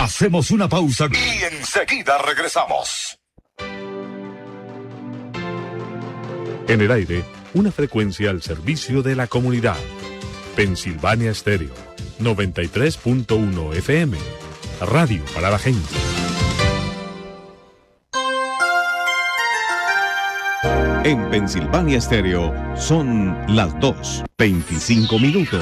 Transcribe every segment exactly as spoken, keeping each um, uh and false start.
Hacemos una pausa y enseguida regresamos. En el aire, una frecuencia al servicio de la comunidad. Pensilvania Estéreo, noventa y tres punto uno F M. Radio para la gente. En Pensilvania Estéreo son las dos, veinticinco minutos.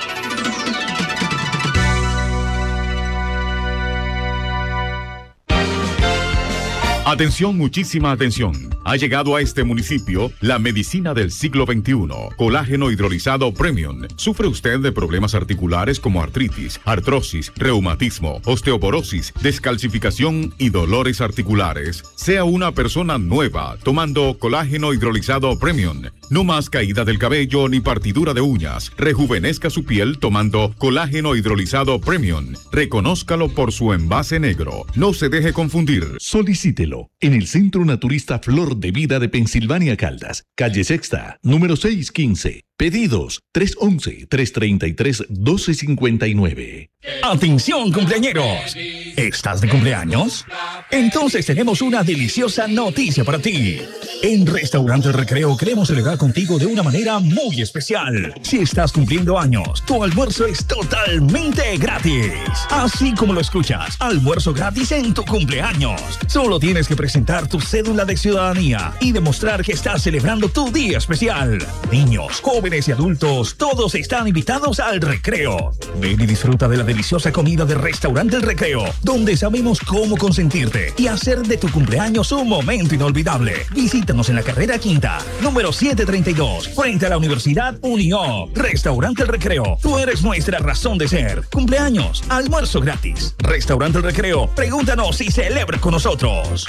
Atención, muchísima atención. Ha llegado a este municipio la medicina del siglo veintiuno. Colágeno hidrolizado Premium. ¿Sufre usted de problemas articulares como artritis, artrosis, reumatismo, osteoporosis, descalcificación y dolores articulares? Sea una persona nueva tomando colágeno hidrolizado Premium. No más caída del cabello ni partidura de uñas. Rejuvenezca su piel tomando colágeno hidrolizado Premium. Reconózcalo por su envase negro. No se deje confundir. Solicítelo en el Centro Naturista Flor de Vida de Pensilvania Caldas, calle Sexta, número seiscientos quince. Pedidos tres once, tres treinta y tres, doce cincuenta y nueve. ¡Atención, cumpleañeros! ¿Estás de cumpleaños? Entonces tenemos una deliciosa noticia para ti. En Restaurante El Recreo queremos celebrar contigo de una manera muy especial. Si estás cumpliendo años, tu almuerzo es totalmente gratis. Así como lo escuchas, almuerzo gratis en tu cumpleaños. Solo tienes que presentar tu cédula de ciudadanía y demostrar que estás celebrando tu día especial. Niños, jóvenes y adultos, todos están invitados al recreo. Ven y disfruta de la deliciosa comida de Restaurante El Recreo, donde sabemos cómo consentirte y hacer de tu cumpleaños un momento inolvidable. Visítanos en la carrera quinta, número setecientos treinta y dos, frente a la Universidad Unión. Restaurante El Recreo, tú eres nuestra razón de ser. Cumpleaños, almuerzo gratis. Restaurante El Recreo, pregúntanos y celebra con nosotros.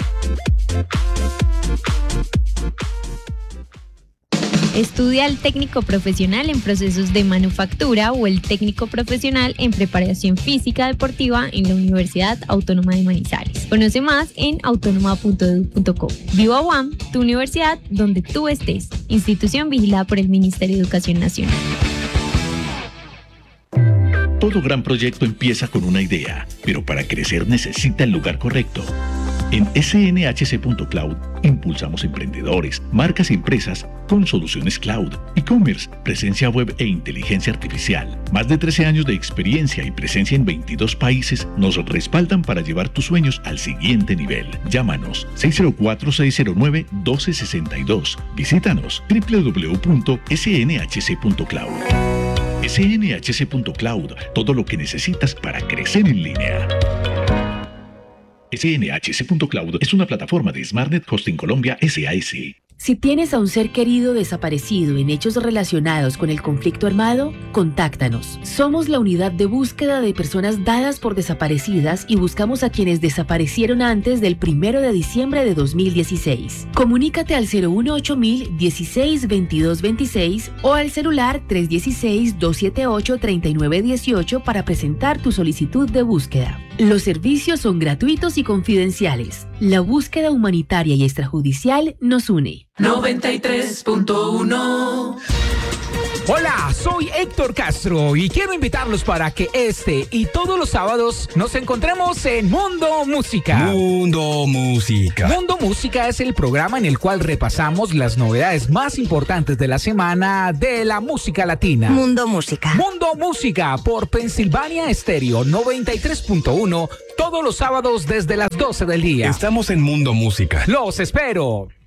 Estudia el técnico profesional en procesos de manufactura o el técnico profesional en preparación física deportiva en la Universidad Autónoma de Manizales. Conoce más en autónoma punto e d u punto co. Viva U A M, tu universidad donde tú estés. Institución vigilada por el Ministerio de Educación Nacional. Todo gran proyecto empieza con una idea, pero para crecer necesita el lugar correcto. En S N H C punto cloud impulsamos emprendedores, marcas y empresas con soluciones cloud, e-commerce, presencia web e inteligencia artificial. Más de trece años de experiencia y presencia en veintidós países nos respaldan para llevar tus sueños al siguiente nivel. Llámanos seis cero cuatro, seis cero nueve, uno dos seis dos. Visítanos w w w punto s n h c punto cloud. S N H C punto cloud, todo lo que necesitas para crecer en línea. S N H C punto cloud es una plataforma de SmartNet Hosting Colombia S A S. Si tienes a un ser querido desaparecido en hechos relacionados con el conflicto armado, contáctanos. Somos la unidad de búsqueda de personas dadas por desaparecidas y buscamos a quienes desaparecieron antes del primero de diciembre de dos mil dieciséis. Comunícate al cero uno ocho mil dieciséis veintidós veintiséis o al celular tres uno seis, dos siete ocho, tres nueve uno ocho para presentar tu solicitud de búsqueda. Los servicios son gratuitos y confidenciales. La búsqueda humanitaria y extrajudicial nos une. noventa y tres punto uno. Hola, soy Héctor Castro y quiero invitarlos para que este y todos los sábados nos encontremos en Mundo Música. Mundo Música. Mundo Música es el programa en el cual repasamos las novedades más importantes de la semana de la música latina. Mundo Música. Mundo Música por Pensilvania Estéreo noventa y tres punto uno todos los sábados desde las doce del día. Estamos en Mundo Música. Los espero.